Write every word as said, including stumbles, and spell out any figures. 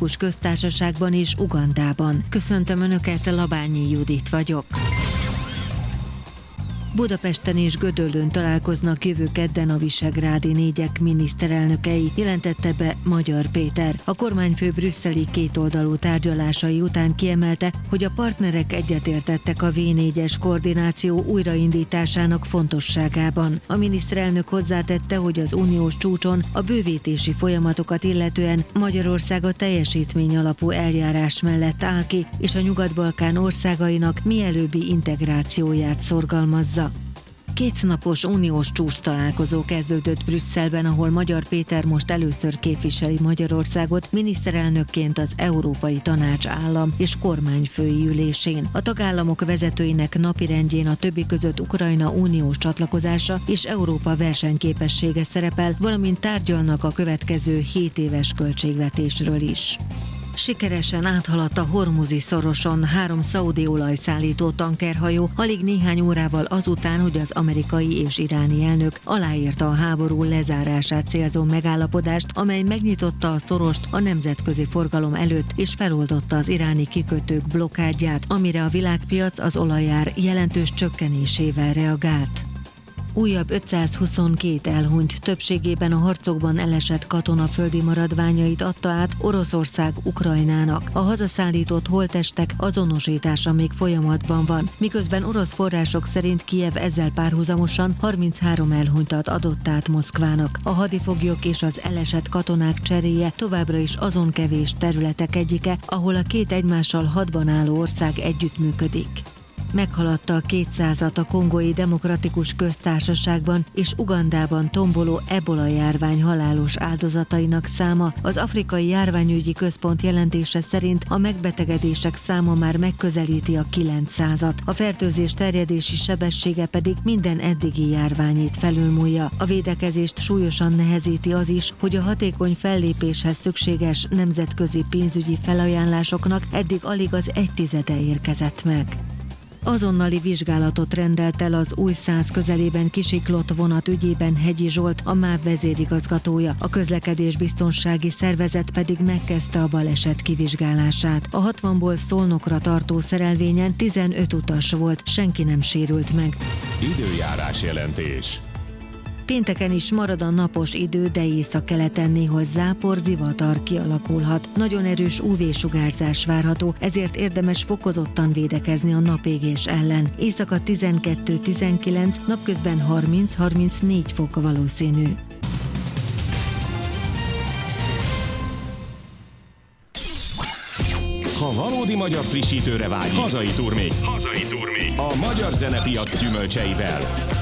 Demokratikus Köztársaságban és Ugandában. Köszöntöm Önöket, Labányi Judit vagyok. Budapesten és Gödöllőn találkoznak jövő kedden a visegrádi négyek miniszterelnökei, jelentette be Magyar Péter. A kormányfő brüsszeli kétoldalú tárgyalásai után kiemelte, hogy a partnerek egyetértettek a vé négyes koordináció újraindításának fontosságában. A miniszterelnök hozzátette, hogy az uniós csúcson a bővítési folyamatokat illetően Magyarország a teljesítmény alapú eljárás mellett áll ki, és a Nyugat-Balkán országainak mielőbbi integrációját szorgalmazza. Kétnapos uniós csúcs találkozó kezdődött Brüsszelben, ahol Magyar Péter most először képviseli Magyarországot miniszterelnökként az Európai Tanács állam és kormányfői ülésén. A tagállamok vezetőinek napirendjén a többi között Ukrajna uniós csatlakozása és Európa versenyképessége szerepel, valamint tárgyalnak a következő hét éves költségvetésről is. Sikeresen áthaladt a Hormuzi szoroson három szaudi olajszállító tankerhajó alig néhány órával azután, hogy az amerikai és iráni elnök aláírta a háború lezárását célzó megállapodást, amely megnyitotta a szorost a nemzetközi forgalom előtt és feloldotta az iráni kikötők blokkádját, amire a világpiac az olajár jelentős csökkenésével reagált. Újabb ötszázhuszonkettő elhunyt, többségében a harcokban elesett katona földi maradványait adta át Oroszország Ukrajnának. A hazaszállított holttestek azonosítása még folyamatban van, miközben orosz források szerint Kijev ezzel párhuzamosan harminchárom elhunytat adott át Moszkvának. A hadifoglyok és az elesett katonák cseréje továbbra is azon kevés területek egyike, ahol a két egymással hadban álló ország együttműködik. Meghaladta a kétszázat a Kongói Demokratikus Köztársaságban és Ugandában tomboló ebola járvány halálos áldozatainak száma. Az Afrikai Járványügyi Központ jelentése szerint a megbetegedések száma már megközelíti a kilencszázat. A fertőzés terjedési sebessége pedig minden eddigi járványét felülmúlja. A védekezést súlyosan nehezíti az is, hogy a hatékony fellépéshez szükséges nemzetközi pénzügyi felajánlásoknak eddig alig az egy tizede érkezett meg. Azonnali vizsgálatot rendelt el az Újszász közelében kisiklott vonat ügyében Hegyi Zsolt, a MÁV vezérigazgatója, a közlekedésbiztonsági szervezet pedig megkezdte a baleset kivizsgálását. A hatvanból Szolnokra tartó szerelvényen tizenöt utas volt, senki nem sérült meg. Időjárás jelentés. Pénteken is marad a napos idő, de északkeleten néhol zápor, zivatar kialakulhat. Nagyon erős ú vé-sugárzás várható, ezért érdemes fokozottan védekezni a napégés ellen. Éjszaka tizenkettő-tizenkilenc, napközben harminc-harmincnégy fok valószínű. Ha valódi magyar frissítőre vágy, hazai Turmix. Hazai Turmix. A magyar zenepiac gyümölcseivel.